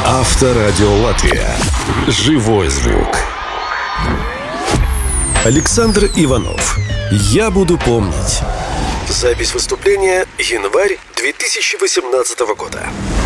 Авторадио Латвия. Живой звук. Александр Иванов. Я буду помнить. Запись выступления январь 2018 года.